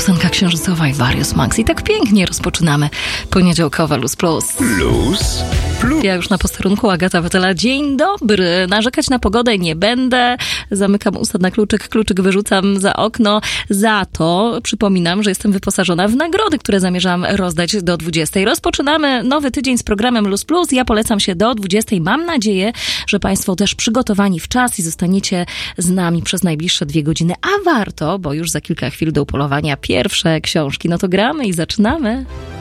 piosenka księżycowa i Warius Max. I tak pięknie rozpoczynamy poniedziałkowe Luz Plus. Luz Plus. Ja już na posterunku, Agata Wetela. Dzień dobry. Narzekać na pogodę nie będę. Zamykam usta na kluczyk wyrzucam za okno. Za to przypominam, że jestem wyposażona w nagrody, które zamierzam rozdać do 20. Rozpoczynamy nowy tydzień z programem Luz Plus. Ja polecam się do 20. Mam nadzieję, że Państwo też przygotowani w czas i zostaniecie z nami przez najbliższe 2 godziny. A warto, bo już za kilka chwil do upolowania pierwsze książki. No to gramy i zaczynamy.